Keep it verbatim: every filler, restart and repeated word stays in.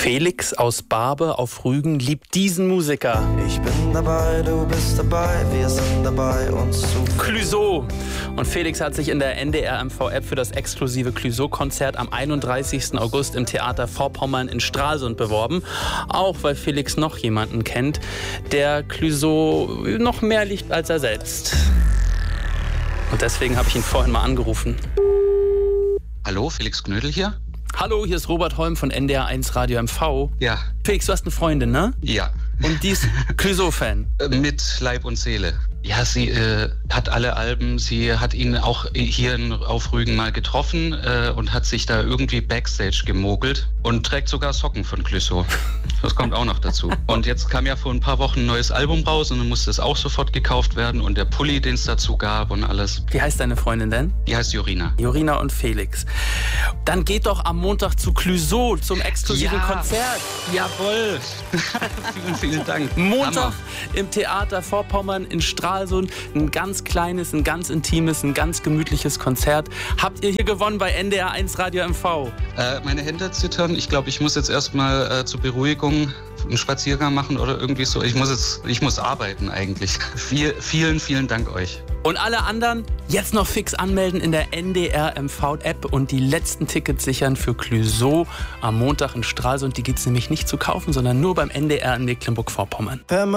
Felix aus Barbe auf Rügen liebt diesen Musiker. Ich bin dabei, du bist dabei, wir sind dabei, uns zu... Clouseau. Und Felix hat sich in der N D R M V-App für das exklusive Clouseau-Konzert am einunddreißigsten August im Theater Vorpommern in Stralsund beworben. Auch weil Felix noch jemanden kennt, der Clouseau noch mehr liebt als er selbst. Und deswegen habe ich ihn vorhin mal angerufen. Hallo, Felix Knödel hier. Hallo, hier ist Robert Holm von N D R eins Radio M V. Ja. Felix, du hast eine Freundin, ne? Ja. Und die ist Clouseau-Fan. Äh, mit Leib und Seele. Ja, sie äh, hat alle Alben, sie hat ihn auch hier in, auf Rügen mal getroffen äh, und hat sich da irgendwie Backstage gemogelt und trägt sogar Socken von Clouseau. Das kommt auch noch dazu. Und jetzt kam ja vor ein paar Wochen ein neues Album raus und dann musste es auch sofort gekauft werden und der Pulli, den es dazu gab und alles. Wie heißt deine Freundin denn? Die heißt Jorina. Jorina und Felix. Dann geht doch am Montag zu Clouseau zum exklusiven Ja. Konzert. Jawohl. vielen, vielen Dank. Montag Hammer. im Theater Vorpommern in Stralsund. Ein ganz kleines, ein ganz intimes, ein ganz gemütliches Konzert. Habt ihr hier gewonnen bei N D R eins Radio M V? Äh, meine Hände zittern. Ich glaube, ich muss jetzt erstmal äh, zur Beruhigung einen Spaziergang machen oder irgendwie so. Ich muss jetzt, ich muss arbeiten eigentlich. Viel, vielen, vielen Dank euch. Und alle anderen jetzt noch fix anmelden in der N D R M V-App und die letzten Tickets sichern für Clouseau am Montag in Stralsund. Die gibt es nämlich nicht zu kaufen, sondern nur beim N D R in Mecklenburg-Vorpommern.